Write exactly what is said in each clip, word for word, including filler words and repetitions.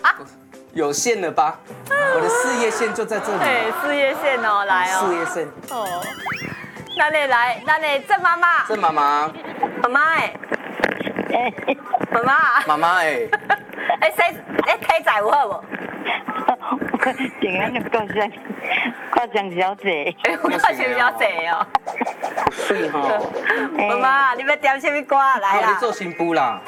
有线了吧？我的事业线就在这里。 对，事业线哦，来哦。 事业线。 哦，那你来，那你郑妈妈。 郑妈妈。 妈妈哎。妈妈。 妈妈哎。 哎，谁？哎，体仔有好无？ 今日你够像，够像小姐。 哎，我够像小姐哦。 水吼。 妈妈，你要点什么歌来啦？ 你做新妇啦。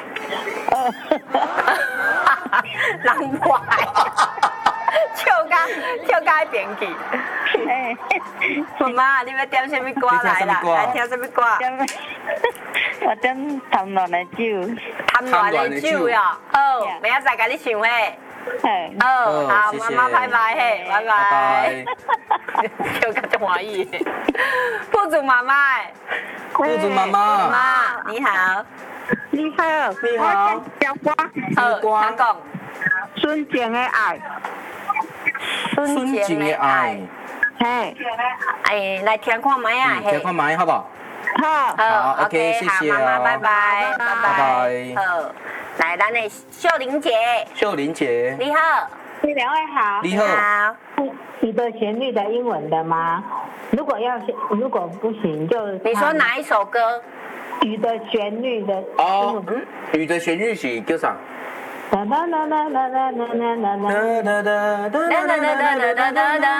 人坏。笑甲笑甲变去。妈妈，你要点什么歌来啦？来听什么歌？ 我点谈恋的酒。 谈恋的酒呀，好，明仔载甲你唱嘿。好，好，妈妈拜拜嘿，拜拜。笑甲足欢喜。副主妈妈。 副主妈妈。 妈妈，你好。 你好。 你好。 小瓜。 好，请讲。 孙静的爱。 孙静的爱。 嘿。 哎，来听看麦啊， 听看麦好不好？ 好。 好 ，OK， 谢谢妈妈，拜拜， 拜拜。 好，来，咱的秀玲姐。 秀玲姐。 你好。 你两位好。 你好。 你的旋律的英文的吗？如果要如果不行就。 你说哪一首歌？ 雨的旋律的。 哦，嗯，雨的旋律是叫啥？哒哒哒哒哒哒哒哒哒哒哒哒哒哒哒哒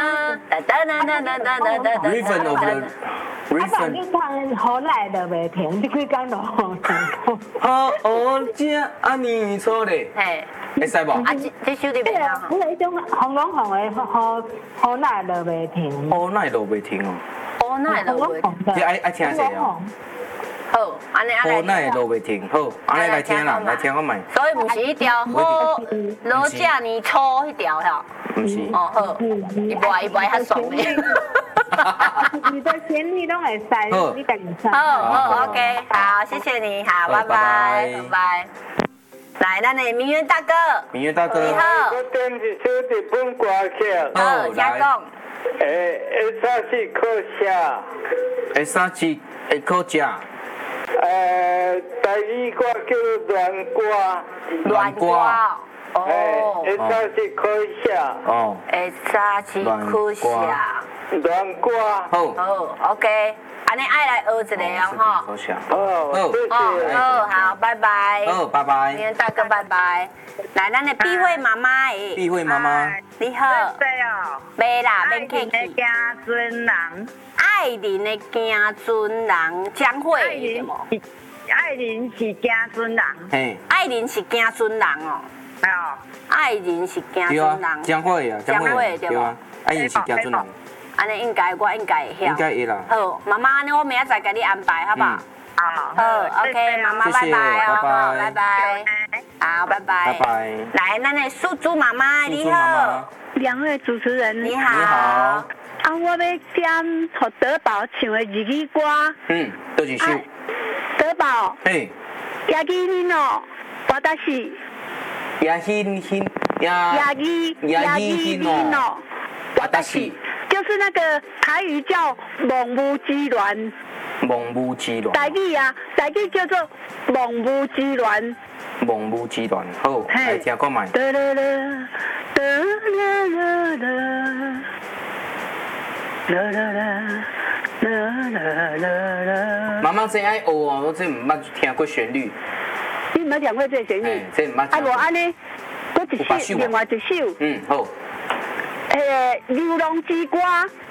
哒哒哒。Rhythm of the Rhythm。你唱好耐都袂停，你几讲落雨。 好，我这安尼错咧。 嘿。 会使无？ 啊，这这首你袂晓。 我迄种红红红的，好好耐都袂停。 好耐都袂停哦。 好耐都袂停。 这爱爱听者哦。 好，安尼啊来。 好耐都袂停，好，安尼来听啦，来听看卖。 所以不是一条好罗架尼粗迄条吼。 不是。 哦好，伊不爱伊不爱较爽咧。 你的旋律拢会使，你家己唱。 好好 ，OK， 好，谢谢你，好，拜拜，拜拜。来，咱的明渊大哥。 明渊大哥。 你好。 我点一首日本歌曲。 好，请讲。 诶，会啥是可写？ 会啥是会可食？ 诶，台语歌叫乱歌。 乱歌。 哦。 会啥是可写？ 哦。 会啥是可写？ 乱歌。 好。 好 ，OK。安尼爱来学一个哦，哈。 可写。 哦，谢谢。 好，好，拜拜。 好，拜拜。 明大哥，拜拜。来，咱的碧慧妈妈诶。 碧慧妈妈。 你好。 对哦。 袂啦，免客气。 家尊人。 爱人的家尊人，江惠对无？ 爱人是家尊人。 嘿。 爱人是家尊人哦。 哦。 爱人是家尊人。 江惠啊， 江惠对无？ 爱人是家尊人。 安尼应该我应该会晓。 应该会啦。 好，妈妈，安尼我明仔载给你安排，好不好？ 好。 好 ，OK， 妈妈拜拜哦，拜拜。好，拜拜。 拜拜。 来，咱的素珠妈妈，你好。 两位主持人， 你好。 你好。 啊，我要点和德宝唱的日语歌。 嗯，倒一首。 德宝。 嘿。 ヤギリの私。 ヤギリヤヤギヤギリの私。就是那个台语叫蒙武之乱。 蒙武之乱。 台语啊，台语叫做蒙武之乱。 蒙武之乱，好，来听看卖。 哒啦啦，哒啦啦啦，啦啦啦，啦啦啦啦。 妈妈真爱学哦，我真唔捌听过旋律。 你唔捌听过这旋律？ 真唔捌。 啊，无安尼，搁一首，另外一首。 嗯，好。 诶，流浪之歌。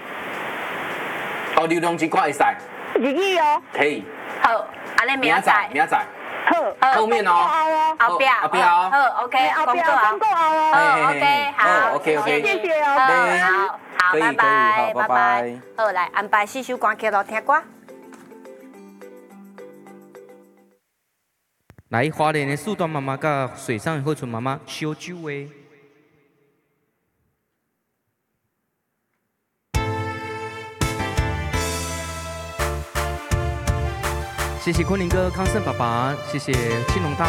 哦，流浪之歌会使。 日语哦。 可以。 好，安尼明仔载。 明仔载。 好。 后面哦。 后边。 后边哦。 好 ，OK， 后边广告哦。 好 ，OK， 好。 OK OK。 谢谢哦。 好，好，拜拜， 拜拜。 好，来安排四首歌曲咯，听歌。 来，花莲的树段妈妈甲水上的惠春妈妈烧酒诶。谢谢昆凌哥、康胜爸爸，谢谢青龙大。